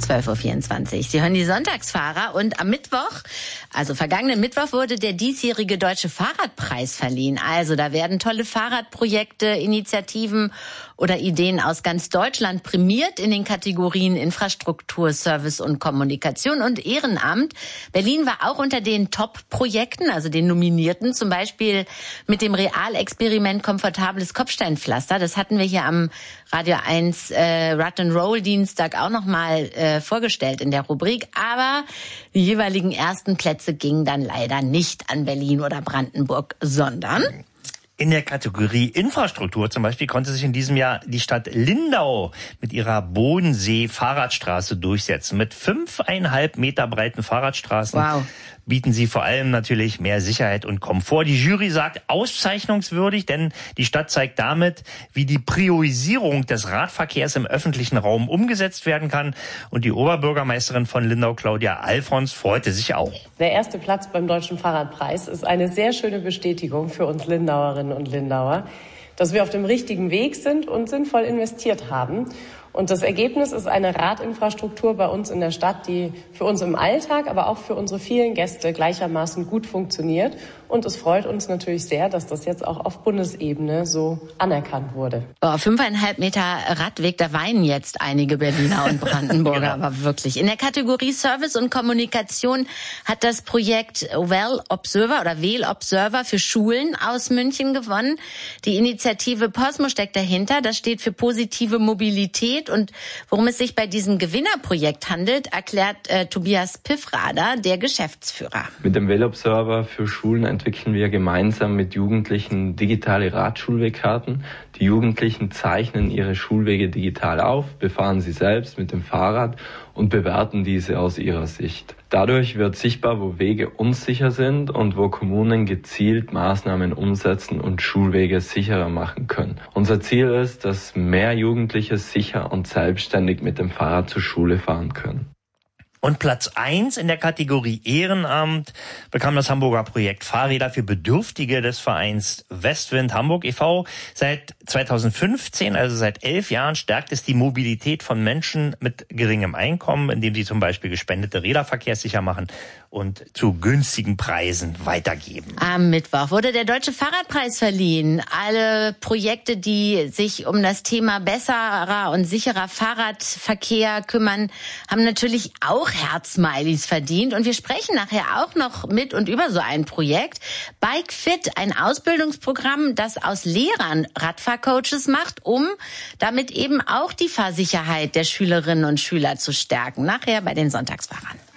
12.24 Uhr. Sie hören die Sonntagsfahrer und am Mittwoch, also vergangenen Mittwoch, wurde der diesjährige Deutsche Fahrradpreis verliehen. Also da werden tolle Fahrradprojekte, Initiativen oder Ideen aus ganz Deutschland prämiert in den Kategorien Infrastruktur, Service und Kommunikation und Ehrenamt. Berlin war auch unter den Top-Projekten, also den Nominierten, zum Beispiel mit dem Realexperiment Komfortables Kopfsteinpflaster. Das hatten wir hier am Radio 1 Rock'n'Roll Dienstag auch nochmal vorgestellt in der Rubrik. Aber die jeweiligen ersten Plätze gingen dann leider nicht an Berlin oder Brandenburg, sondern in der Kategorie Infrastruktur zum Beispiel konnte sich in diesem Jahr die Stadt Lindau mit ihrer Bodensee-Fahrradstraße durchsetzen. Mit 5,5 Meter breiten Fahrradstraßen bieten sie vor allem natürlich mehr Sicherheit und Komfort. Die Jury sagt auszeichnungswürdig, denn die Stadt zeigt damit, wie die Priorisierung des Radverkehrs im öffentlichen Raum umgesetzt werden kann. Und die Oberbürgermeisterin von Lindau, Claudia Alfons, freute sich auch. Der erste Platz beim Deutschen Fahrradpreis ist eine sehr schöne Bestätigung für uns Lindauerinnen und Lindauer, dass wir auf dem richtigen Weg sind und sinnvoll investiert haben. Und das Ergebnis ist eine Radinfrastruktur bei uns in der Stadt, die für uns im Alltag, aber auch für unsere vielen Gäste gleichermaßen gut funktioniert. Und es freut uns natürlich sehr, dass das jetzt auch auf Bundesebene so anerkannt wurde. 5,5 Meter Radweg, da weinen jetzt einige Berliner und Brandenburger, genau. Aber wirklich. In der Kategorie Service und Kommunikation hat das Projekt Well Observer für Schulen aus München gewonnen. Die Initiative Posmo steckt dahinter. Das steht für positive Mobilität. Und worum es sich bei diesem Gewinnerprojekt handelt, erklärt Tobias Piffrader, der Geschäftsführer. Mit dem Well Observer für Schulen entwickeln wir gemeinsam mit Jugendlichen digitale Radschulwegkarten. Die Jugendlichen zeichnen ihre Schulwege digital auf, befahren sie selbst mit dem Fahrrad und bewerten diese aus ihrer Sicht. Dadurch wird sichtbar, wo Wege unsicher sind und wo Kommunen gezielt Maßnahmen umsetzen und Schulwege sicherer machen können. Unser Ziel ist, dass mehr Jugendliche sicher und selbstständig mit dem Fahrrad zur Schule fahren können. Und Platz 1 in der Kategorie Ehrenamt bekam das Hamburger Projekt Fahrräder für Bedürftige des Vereins Westwind Hamburg e.V. Seit 2015, also seit 11 Jahren, stärkt es die Mobilität von Menschen mit geringem Einkommen, indem sie zum Beispiel gespendete Räder verkehrssicher machen und zu günstigen Preisen weitergeben. Am Mittwoch wurde der Deutsche Fahrradpreis verliehen. Alle Projekte, die sich um das Thema besserer und sicherer Fahrradverkehr kümmern, haben natürlich auch Herzsmileys verdient. Und wir sprechen nachher auch noch mit und über so ein Projekt. Bike Fit, ein Ausbildungsprogramm, das aus Lehrern Radfahrcoaches macht, um damit eben auch die Fahrsicherheit der Schülerinnen und Schüler zu stärken. Nachher bei den Sonntagsfahrern.